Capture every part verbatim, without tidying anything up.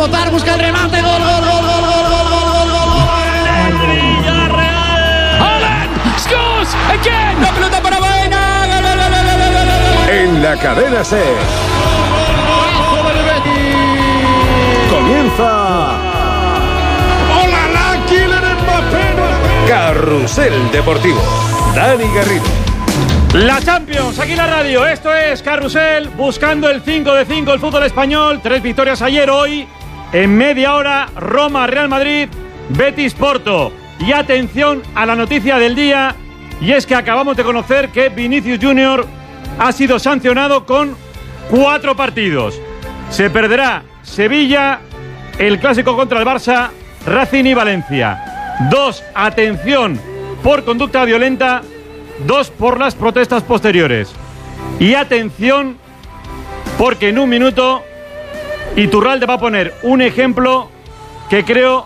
rebotar, busca el remate, gol, gol, gol, gol, gol, gol, gol, gol, gol, gol. Villarreal. Haaland scores again. La pelota para Baena. Gol, gol, gol, gol, gol, gol. En la cadena SER. Comienza. ¡Hola, la Kylian Mbappé! Carrusel Deportivo. Dani Garrido. La Champions, aquí la radio. Esto es Carrusel, buscando el cinco de cinco el fútbol español. Tres victorias ayer, hoy. En media hora, Roma, Real Madrid, Betis, Porto. Y atención a la noticia del día. Y es que acabamos de conocer que Vinicius Junior ha sido sancionado con cuatro partidos. Se perderá Sevilla, el clásico contra el Barça, Racing y Valencia. Dos, atención, por conducta violenta. Dos, por las protestas posteriores. Y atención, porque en un minuto Iturralde va a poner un ejemplo que creo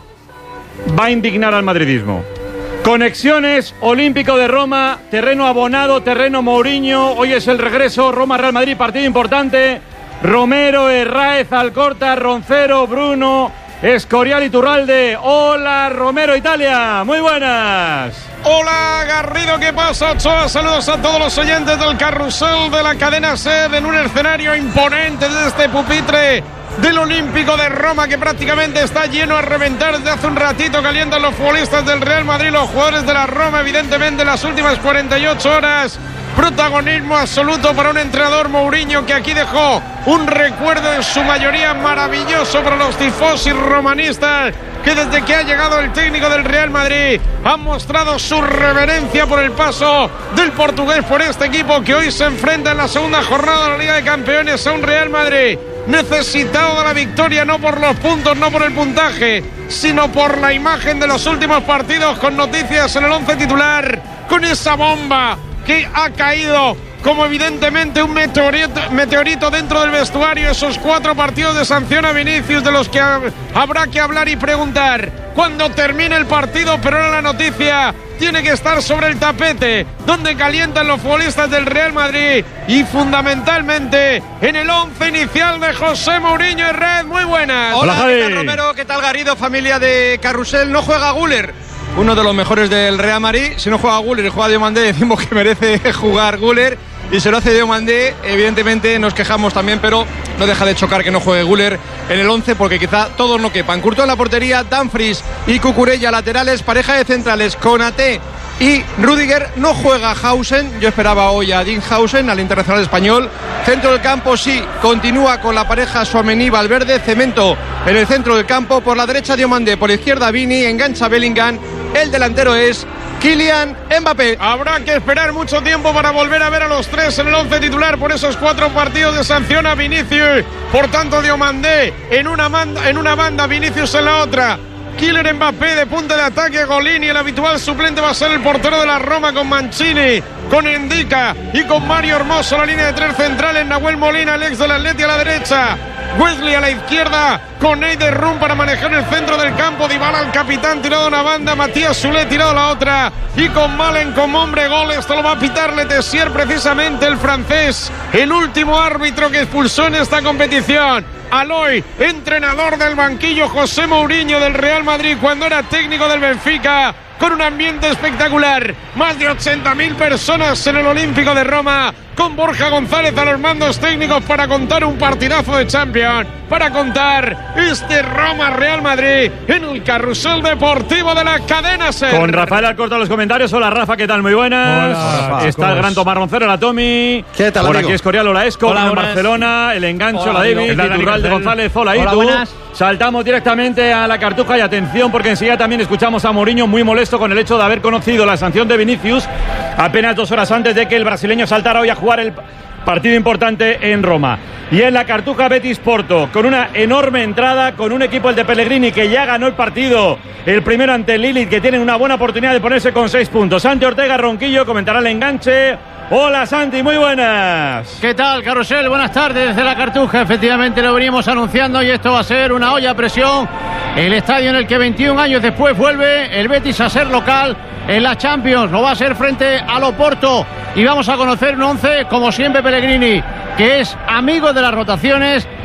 va a indignar al madridismo. Conexiones, Olímpico de Roma, terreno abonado, terreno Mourinho. Hoy es el regreso, Roma-Real Madrid, partido importante. Romero, Herráez, Alcorta, Roncero, Bruno, Escorial, Iturralde. Hola, Romero, Italia. Muy buenas. Hola, Garrido, ¿qué pasa? Ochoa, saludos a todos los oyentes del Carrusel de la cadena SER en un escenario imponente desde este pupitre del Olímpico de Roma, que prácticamente está lleno a reventar desde hace un ratito. Calientan los futbolistas del Real Madrid, los jugadores de la Roma, evidentemente en las últimas cuarenta y ocho horas. Protagonismo absoluto para un entrenador, Mourinho, que aquí dejó un recuerdo en su mayoría maravilloso para los tifosi romanistas, que desde que ha llegado el técnico del Real Madrid han mostrado su reverencia por el paso del portugués por este equipo, que hoy se enfrenta en la segunda jornada de la Liga de Campeones a un Real Madrid necesitado de la victoria, no por los puntos, no por el puntaje, sino por la imagen de los últimos partidos, con noticias en el once titular, con esa bomba que ha caído como evidentemente un meteorito, meteorito dentro del vestuario. Esos cuatro partidos de sanción a Vinicius, de los que ha, habrá que hablar y preguntar cuando termine el partido, pero ahora la noticia tiene que estar sobre el tapete, donde calientan los futbolistas del Real Madrid y fundamentalmente en el once inicial de José Mourinho. Herrera, muy buenas. Hola, Hola ¿qué tal, Romero? ¿Qué tal, Garrido? Familia de Carrusel. No juega Güler, uno de los mejores del Real Madrid. Si no juega Güler y juega Diomandé, decimos que merece jugar Güler. Y se lo hace Diomandé, evidentemente nos quejamos también, pero no deja de chocar que no juegue Güler en el once, porque quizá todos no quepan. Courtois en la portería, Dumfries y Cucurella laterales, pareja de centrales, Konaté y Rüdiger. No juega Hausen, yo esperaba hoy a Dean Hausen, al internacional español. Centro del campo sí, continúa con la pareja Tchouaméni-Valverde, Cemento en el centro del campo, por la derecha Diomandé, por izquierda Vini, engancha Bellingham, el delantero es Kylian Mbappé. Habrá que esperar mucho tiempo para volver a ver a los tres en el once titular por esos cuatro partidos de sanción a Vinicius. Por tanto, Diomandé en una banda, en una banda, Vinicius en la otra. Kylian Mbappé de punta de ataque, Golini, el habitual suplente va a ser el portero de la Roma, con Mancini, con Endica y con Mario Hermoso, la línea de tres centrales, Nahuel Molina, el ex del Atleti, a la derecha, Wesley a la izquierda, con Eider Rum para manejar el centro del campo, Dybala el capitán tirado a una banda, Matías Soulé tirado a la otra, y con Malen como hombre gol. Esto lo va a pitar Le Tessier, precisamente el francés, el último árbitro que expulsó en esta competición. Aloy, entrenador del banquillo, José Mourinho del Real Madrid cuando era técnico del Benfica, con un ambiente espectacular, más de ochenta mil personas en el Olímpico de Roma, con Borja González a los mandos técnicos para contar un partidazo de Champions, para contar este Roma-Real Madrid en el Carrusel Deportivo de la cadena SER. Con Rafael Alcorta en los comentarios. Hola, Rafa, ¿qué tal? Muy buenas. Hola, Rafa, está el gran Tomás Roncero, la Tommy. ¿Qué tal, Por amigo? aquí Escorial, hola Esco. Hola, en buenas. Barcelona, el engancho, Hola, la David, amigo. Iturralde González, hola, Hola, y tú. buenas. Saltamos directamente a la Cartuja y atención, porque enseguida también escuchamos a Mourinho muy molesto con el hecho de haber conocido la sanción de Vinicius apenas dos horas antes de que el brasileño saltara hoy a jugar el partido importante en Roma. Y en la Cartuja, Betis Porto, con una enorme entrada, con un equipo, el de Pellegrini, que ya ganó el partido, el primero ante el Lilith, que tienen una buena oportunidad de ponerse con seis puntos. Santi Ortega, Ronquillo, comentará el enganche. Hola, Santi, muy buenas. ¿Qué tal, Carrusel? Buenas tardes desde la Cartuja. Efectivamente lo veníamos anunciando y esto va a ser una olla a presión. El estadio en el que veintiún años después vuelve el Betis a ser local en la Champions. Lo va a ser frente al Oporto y vamos a conocer un once, como siempre, Pellegrini, que es amigo de las rotaciones